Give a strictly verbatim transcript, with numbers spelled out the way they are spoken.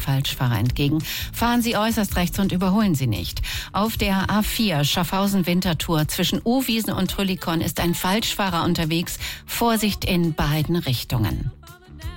Falschfahrer entgegen. Fahren Sie äußerst rechts und überholen Sie nicht. Auf der A vier Schaffhausen-Winterthur zwischen Uwiesen und Trüllikon ist ein Falschfahrer unterwegs. Vorsicht in beiden Richtungen.